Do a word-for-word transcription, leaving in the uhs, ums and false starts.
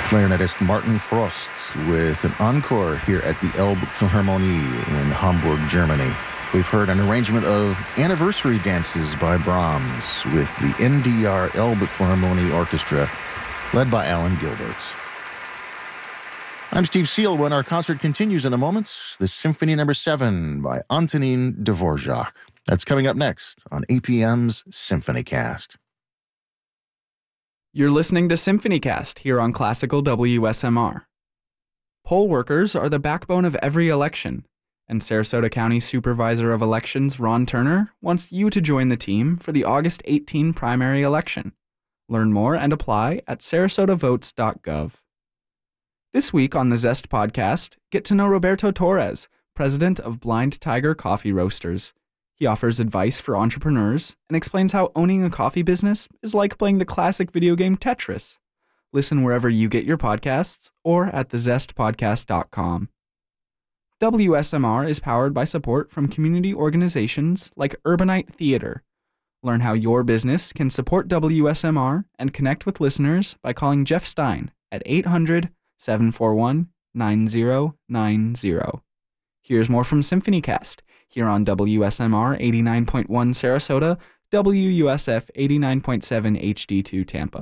Clarinetist Martin Frost with an encore here at the Elbphilharmonie in Hamburg, Germany. We've heard an arrangement of Anniversary Dances by Brahms with the N D R Elbphilharmonie Orchestra, led by Alan Gilbert. I'm Steve Seal. When our concert continues in a moment, the Symphony Number seven by Antonin Dvorak. That's coming up next on A P M's SymphonyCast. You're listening to SymphonyCast here on Classical W S M R. Poll workers are the backbone of every election, and Sarasota County Supervisor of Elections Ron Turner wants you to join the team for the August eighteenth primary election. Learn more and apply at sarasota votes dot gov. This week on the Zest podcast, get to know Roberto Torres, president of Blind Tiger Coffee Roasters. He offers advice for entrepreneurs and explains how owning a coffee business is like playing the classic video game Tetris. Listen wherever you get your podcasts or at the zest podcast dot com. W S M R is powered by support from community organizations like Urbanite Theater. Learn how your business can support W S M R and connect with listeners by calling Jeff Stein at eight hundred, seven four one, nine zero nine zero. Here's more from SymphonyCast here on W S M R eighty-nine point one Sarasota, W U S F eighty-nine point seven H D two Tampa.